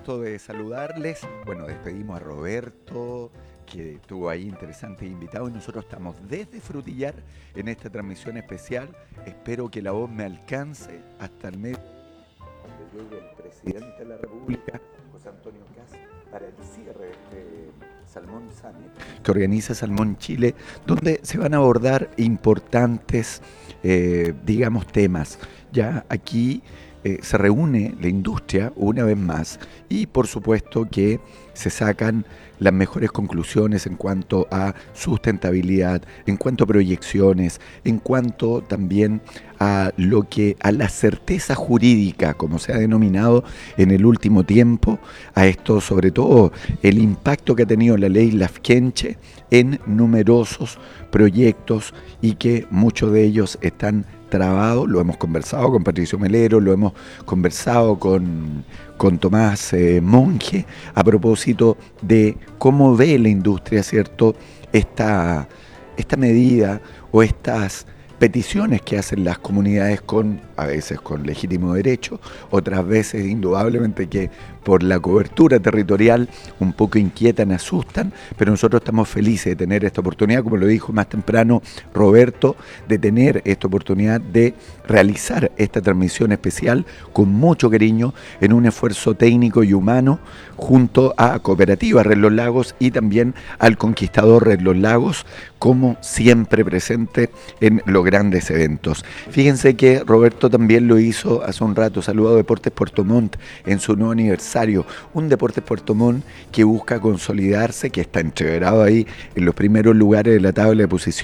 gusto de saludarles. Bueno, despedimos a Roberto, que estuvo ahí interesante invitado, y nosotros estamos desde Frutillar en esta transmisión especial. Espero que la voz me alcance hasta el medio cuando llegue el presidente de la República, José Antonio Kast, para el cierre de Salmón Summit que organiza Salmón Chile, donde se van a abordar importantes, digamos, temas. Ya aquí se reúne la industria una vez más y por supuesto que se sacan las mejores conclusiones en cuanto a sustentabilidad, en cuanto a proyecciones, en cuanto también a la certeza jurídica, como se ha denominado en el último tiempo, a esto sobre todo el impacto que ha tenido la ley Lafkenche en numerosos proyectos y que muchos de ellos están trabados. Lo hemos conversado con Patricio Melero, lo hemos conversado con Tomás Monge, a propósito de cómo ve la industria, ¿cierto?, esta medida o estas peticiones que hacen las comunidades a veces con legítimo derecho, otras veces indudablemente que por la cobertura territorial un poco inquietan, asustan, pero nosotros estamos felices de tener esta oportunidad, como lo dijo más temprano Roberto, de tener esta oportunidad de realizar esta transmisión especial con mucho cariño en un esfuerzo técnico y humano junto a Cooperativa Red Los Lagos y también al Conquistador Red Los Lagos, como siempre presente en los grandes eventos. Fíjense que Roberto también lo hizo hace un rato, saludado Deportes Puerto Montt en su nuevo aniversario, un Deportes Puerto Montt que busca consolidarse, que está entreverado ahí en los primeros lugares de la tabla de posiciones